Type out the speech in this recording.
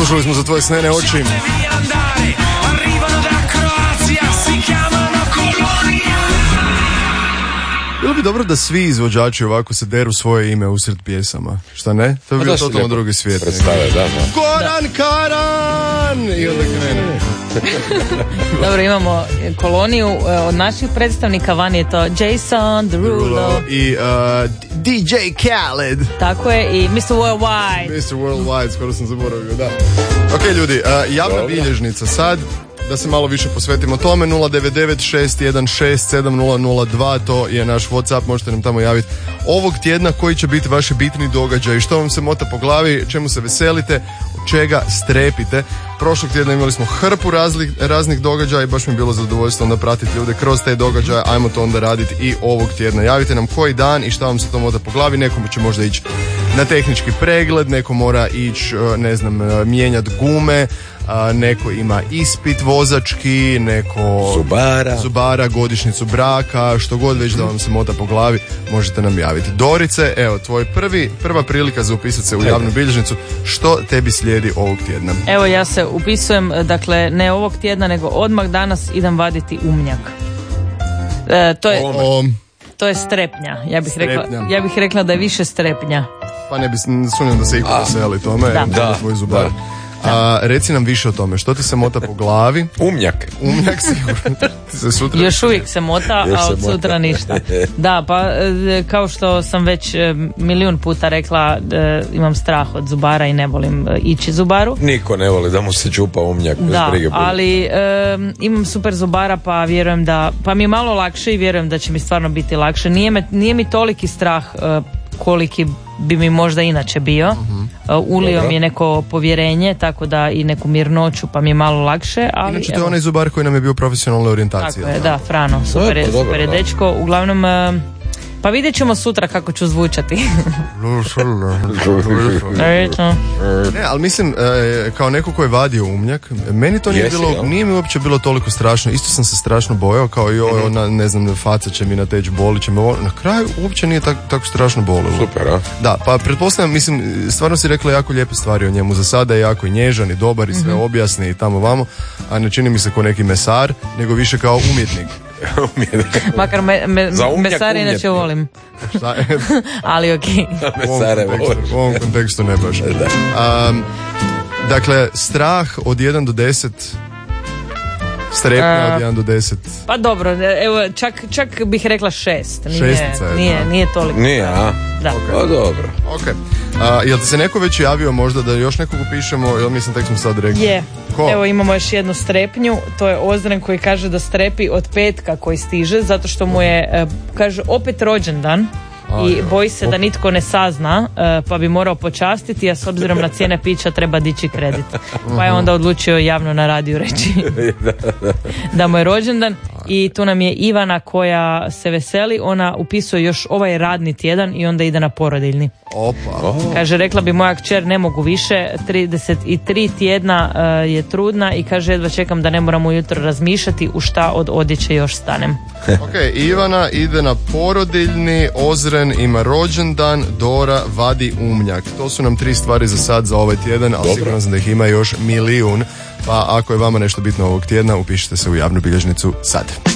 Slušali smo za tvoje snene oči. Bilo bi dobro da svi izvođači ovako se deru svoje ime usred pjesama. Šta ne? To bi bilo totalno drugi svijet. Predstave, da. Goran Karan! I onda krene. Dobro, imamo koloniju od naših predstavnika, van je to Jason Derulo i DJ Khaled. Tako je, i Mr. Worldwide. Mr. Worldwide, skoro sam zaboravio, da. Ok, ljudi, javna bilježnica sad, da se malo više posvetimo tome, 099-616-7002, to je naš WhatsApp, možete nam tamo javiti ovog tjedna koji će biti vaši bitni događaji, što vam se mota po glavi, čemu se veselite, od čega strepite. Prošlog tjedna imali smo hrpu raznih događaja i baš mi je bilo zadovoljstvo onda pratiti ljude kroz te događaje, ajmo to onda raditi i ovog tjedna. Javite nam koji dan i šta vam se to mota po glavi, nekomu će možda ići na tehnički pregled, neko mora ići, ne znam, mijenjati gume, neko ima ispit vozački, neko zubara, godišnjicu braka, što god već da vam se mota po glavi, možete nam javiti. Dorice, evo, tvoj prva prilika za upisati se u javnu bilježnicu, što tebi slijedi ovog tjedna? Evo, ja se upisujem, dakle, ne ovog tjedna, nego odmah danas idem vaditi umnjak. To je strepnja. Ja bih rekla da je više strepnja. Pa ne bi sumnjam da se iko veseli tome, da tvoj zubar. Reci nam više o tome, što ti se mota po glavi? Umnjak sigurno. Još uvijek se mota, a od sutra ništa. Da, pa kao što sam već milijun puta rekla, imam strah od zubara i ne volim ići zubaru. Niko ne voli da mu se čupa umnjak. Da, ali imam super zubara, pa vjerujem pa mi je malo lakše i vjerujem da će mi stvarno biti lakše. Nije mi toliki strah koliki bi mi možda inače bio. Ulio mi je neko povjerenje, tako da i neku mirnoću, pa mi je malo lakše. Ali, inače to je onaj zubar koji nam je bio profesionalne orijentacije. Tako je, da, Frano, super je dečko. Uglavnom, pa vidjet ćemo sutra kako ću zvučati. Ne, ali mislim, kao neko ko je vadio umnjak, meni to nije mi uopće bilo toliko strašno. Isto sam se strašno bojao, kao i ovo, ne znam, faca će mi nateći, boli će me. Na kraju uopće nije tako strašno bolilo. Super, a? Da, pa pretpostavljam, mislim, stvarno si rekla jako lijepe stvari o njemu. Za sada je jako i nježan i dobar i sve objasni i tamo vamo, a ne čini mi se kao neki mesar, nego više kao umjetnik. Makar mesare inače volim. Ali okej. U ovom kontekstu ne baš. Dakle, strah od 1 do 10, strepnja od 1 do 10. Pa dobro, evo, čak bih rekla 6. Nije toliko. Nije, a? Da. Okay. Pa dobro. Ok. Jel ti se neko već javio možda da još nekog upišemo? Jel mislim, tek smo sad rekli. Je. Evo, imamo još jednu strepnju. To je Ozren koji kaže da strepi od petka koji stiže, zato što mu je, kaže, opet rođendan. I boji se da nitko ne sazna, pa bi morao počastiti, a s obzirom na cijene pića treba dići kredit. Pa je onda odlučio javno na radiju reći da mu je rođendan. I tu nam je Ivana koja se veseli, ona upisuje još ovaj radni tjedan i onda ide na porodiljni. Kaže, rekla bi moja kćer, ne mogu više, 33 tjedna je trudna i kaže, jedva čekam da ne moram ujutro razmišljati u šta od odjeće još stanem. Ok, Ivana ide na porodiljni, Ozren ima rođendan, Dora vadi umnjak. To su nam 3 stvari za sad za ovaj tjedan, ali sigurno sam da ih ima još milijun. Pa ako je vama nešto bitno ovog tjedna, upišite se u javnu bilježnicu sad.